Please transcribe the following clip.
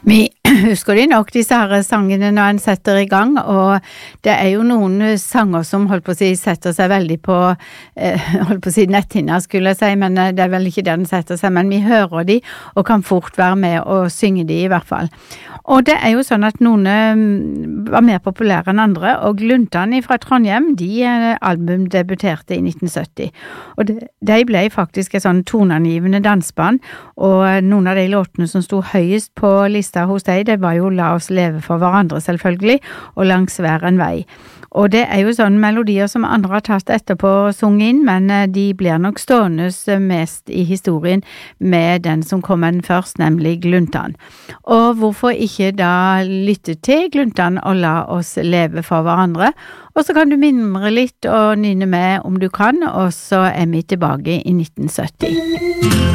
Vi husker de nok disse her sangene når en setter i gang, og det jo noen sanger som holdt på å si setter seg veldig på, holdt på å si netthinna skulle jeg si, men det vel ikke der den setter seg, men vi hører de og kan fort være med og synge de i hvert fall. Og det jo sånn at noen var mer populære enn andre, og Gluntan fra Trondheim, de album debuterte i 1970, og de ble faktisk et sånn toneangivende dansband, og noen av de låtene som sto høyest på lista hos deg, det var jo La oss leve for hverandre selvfølgelig, og Langs hver en vei. Og det jo sånne melodier som andre har tatt etterpå og sunget inn, men de blir nok stående mest i historien med den som kom den først, nemlig Gluntan. Og hvorfor ikke da lytte til Gluntan og la oss leve for hverandre? Og så kan du mimre litt og nynne med om du kan, og så vi tilbake i 1970.